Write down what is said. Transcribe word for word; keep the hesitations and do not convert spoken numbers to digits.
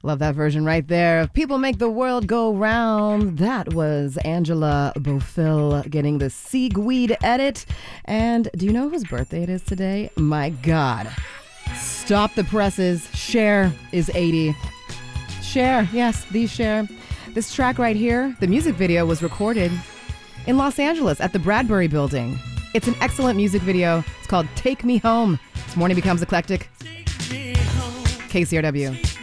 Love that version right there. People Make the World Go Round. That was Angela Bofill getting the Seaweed edit. And do you know whose birthday it is today? My God. Stop the presses. Cher is eighty. Cher, yes, the Cher. This track right here, the music video was recorded in Los Angeles at the Bradbury Building. It's an excellent music video. It's called Take Me Home. This morning becomes eclectic. K C R W.